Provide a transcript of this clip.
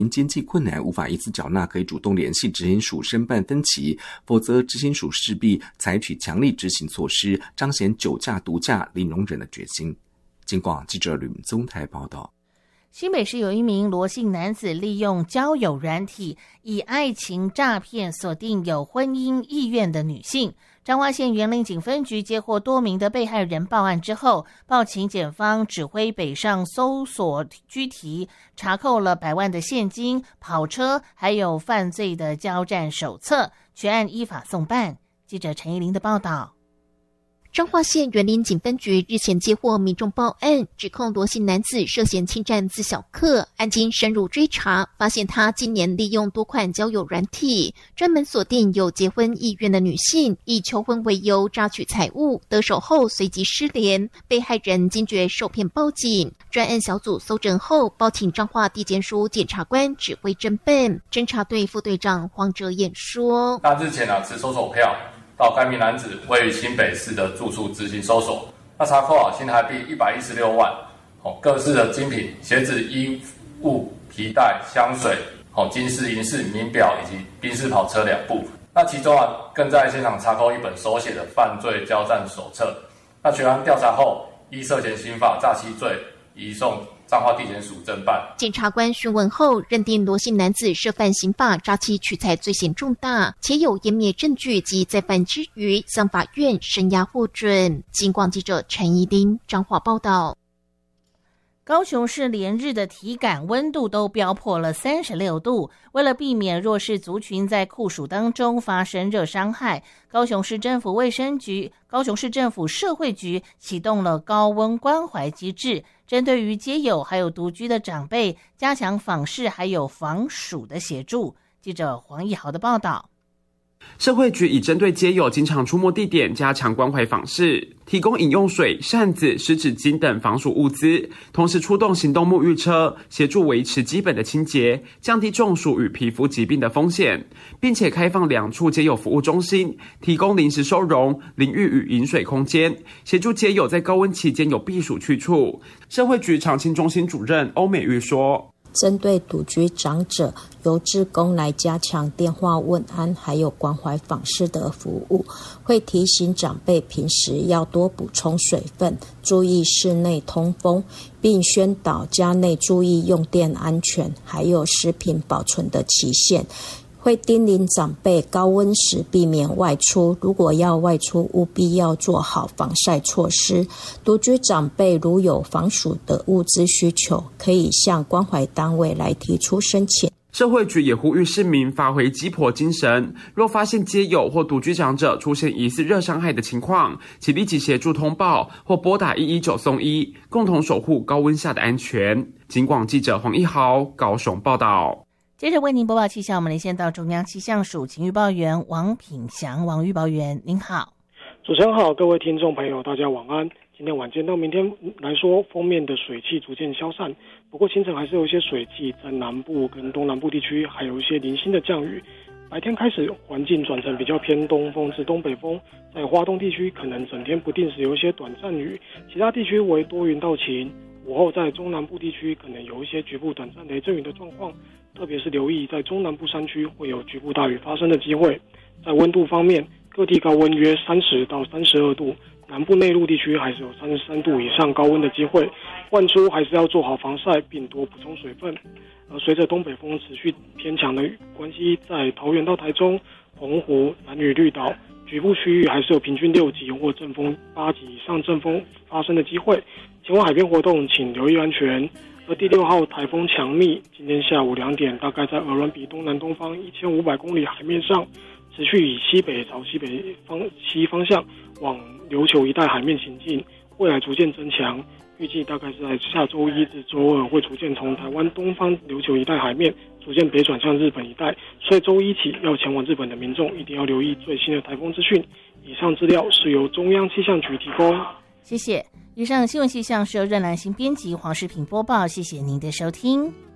因经济困难无法一次缴纳，可以主动联系执行署申办分期，否则执行署势必采取强力执行措施，彰显酒驾毒驾零容忍的决心。警广记者吕宗台报道。 新北市有一名罗姓男子利用交友软体以爱情诈骗锁定有婚姻意愿的女性。彰化县员林警分局接获多名的被害人报案之后，报请检方指挥北上搜索拘提，查扣了100万的现金、跑车，还有犯罪的交战手册，全案依法送办。记者陈怡玲的报道。 彰化县员林警分局日前接获民众报案，指控罗姓男子涉嫌侵占自小客。案经深入追查，发现他今年利用多款交友软体，专门锁定有结婚意愿的女性，以求婚为由榨取财物，得手后随即失联。被害人惊觉受骗报警，专案小组搜证后，报请彰化地检署检察官指挥侦办。侦查队副队长黄哲彦说：“ 那日前持搜索票到该名男子位于新北市的住处执行搜索，那查扣新台币116万，各式的精品鞋子、衣物、皮带、香水，金饰、银饰、名表以及宾士跑车2部。那其中更在现场查扣一本手写的犯罪交战手册。那全案调查后，依涉嫌刑法诈欺罪移送彰化地检署侦办。 检察官讯问后，认定罗姓男子涉犯刑法诈欺取财罪嫌重大，且有湮灭证据及再犯之余，向法院声押获准。警广记者陈怡玲彰化报道。 高雄市连日的体感温度都飙破了36度，为了避免弱势族群在酷暑当中发生热伤害，高雄市政府卫生局、高雄市政府社会局启动了高温关怀机制，针对于街友还有独居的长辈，加强访视还有防暑的协助。记者黄义豪的报道。 社会局已针对街友经常出没地点加强关怀访视，提供饮用水、扇子、湿纸巾等防暑物资，同时出动行动沐浴车，协助维持基本的清洁，降低中暑与皮肤疾病的风险，并且开放2处街友服务中心，提供临时收容、淋浴与饮水空间，协助街友在高温期间有避暑去处。社会局长青中心主任欧美玉说， 针对独居长者，由志工来加强电话问安还有关怀访视的服务，会提醒长辈平时要多补充水分，注意室内通风，并宣导家内注意用电安全，还有食品保存的期限。会叮咛长辈高温时避免外出，如果要外出务必要做好防晒措施。独居长辈如有防暑的物资需求，可以向关怀单位来提出申请。 社会局也呼吁市民发挥鸡婆精神，若发现街友或独居长者出现疑似热伤害的情况，请立即协助通报或拨打119送医，共同守护高温下的安全。警广记者黄一豪高雄报道。 接着为您播报气象，我们连线到中央气象署请预报员王品祥。王预报员您好。 主持人好，各位听众朋友大家晚安。今天晚间到明天来说，锋面的水汽逐渐消散，不过清晨还是有一些水汽在南部跟东南部地区，还有一些零星的降雨。白天开始环境转成比较偏东风至东北风，在花东地区可能整天不定时有一些短暂雨，其他地区为多云到晴。午后在中南部地区可能有一些局部短暂雷阵雨的状况，特别是留意在中南部山区会有局部大雨发生的机会。在温度方面，各地高温约30到32度，南部内陆地区还是有33度以上高温的机会。外出还是要做好防晒，并多补充水分。随着东北风持续偏强的关系，在桃园到台中、澎湖、兰屿、绿岛局部区域还是有平均6级或阵风8级以上阵风发生的机会。前往海边活动请留意安全。而第6号台风强密，今天下午2点，大概在鹅銮鼻东南东方1500公里海面上，持续以西北朝西方向往琉球一带海面行进，未来逐渐增强，预计大概是在下周1至周2会逐渐从台湾东方琉球一带海面逐渐北转向日本一带，所以周1起要前往日本的民众一定要留意最新的台风资讯。以上资料是由中央气象局提供。 谢谢。以上新闻气象是由任兰心编辑，黄世平播报，谢谢您的收听。